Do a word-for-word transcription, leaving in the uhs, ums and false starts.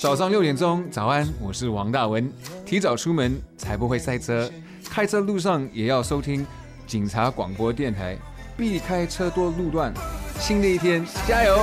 早上六点钟，早安，我是王大文。提早出门才不会塞车，开车路上也要收听警察广播电台，避开车多路段。新的一天，加油！